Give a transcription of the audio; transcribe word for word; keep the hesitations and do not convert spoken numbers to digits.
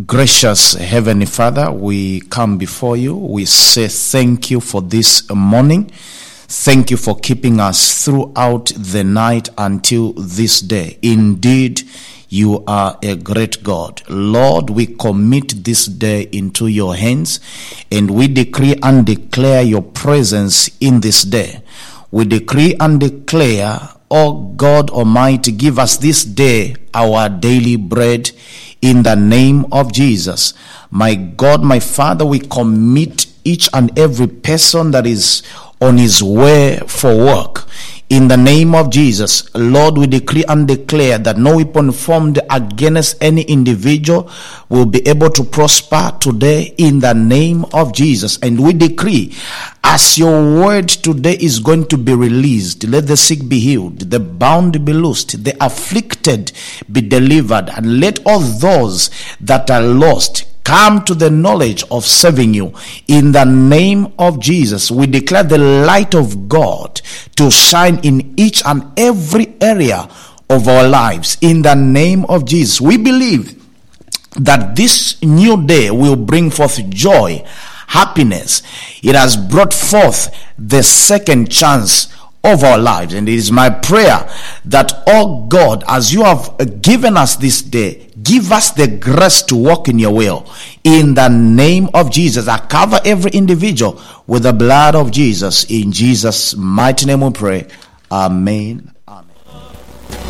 Gracious Heavenly Father, we come before you. We say thank you for this morning. Thank you for keeping us throughout the night until this day. Indeed, you are a great God. Lord, we commit this day into your hands, and we decree and declare your presence in this day. We decree and declare, O God Almighty, give us this day our daily bread in the name of Jesus. My God, my Father, we commit each and every person that is on his way for work. In the name of Jesus, Lord, we decree and declare that no weapon formed against any individual will be able to prosper today in the name of Jesus. And we decree, as your word today is going to be released, let the sick be healed, the bound be loosed, the afflicted be delivered, and let all those that are lost come to the knowledge of serving you. In the name of Jesus, we declare the light of God to shine in each and every area of our lives. In the name of Jesus, we believe that this new day will bring forth joy, happiness. It has brought forth the second chance of our lives. And it is my prayer that, oh God, as you have given us this day, give us the grace to walk in your will. In the name of Jesus, I cover every individual with the blood of Jesus. In Jesus' mighty name we pray. Amen.